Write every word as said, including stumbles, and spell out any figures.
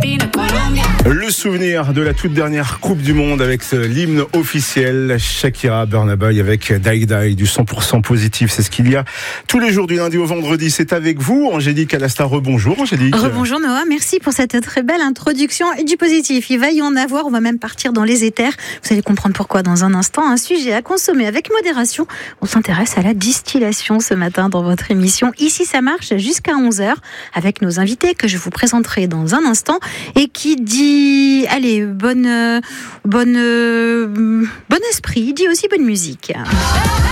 Le souvenir de la toute dernière Coupe du Monde avec l'hymne officiel Shakira, Burna Boy avec Die Die, du cent pour cent positif. C'est ce qu'il y a tous les jours du lundi au vendredi. C'est avec vous, Angélique Alastar. Rebonjour, Angélique. Rebonjour, Noah. Merci pour cette très belle introduction et du positif. Il va y en avoir. On va même partir dans les éthers. Vous allez comprendre pourquoi dans un instant. Un sujet à consommer avec modération. On s'intéresse à la distillation ce matin dans votre émission. Ici, ça marche jusqu'à onze heures avec nos invités que je vous présenterai dans un instant et qui dit, allez, bonne, bonne, bon esprit, dit aussi bonne musique.